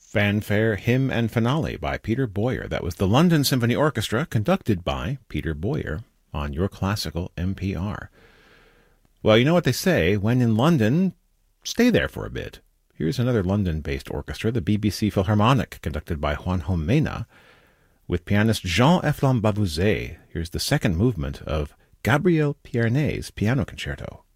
Fanfare, Hymn and Finale by Peter Boyer. That was the London Symphony Orchestra, conducted by Peter Boyer, on Your Classical NPR. Well, you know what they say, when in London, stay there for a bit. Here's another London-based orchestra, the BBC Philharmonic, conducted by Juanjo Mena, with pianist Jean-Eflon Bavouzet. Here's the second movement of Gabriel Piernet's Piano Concerto.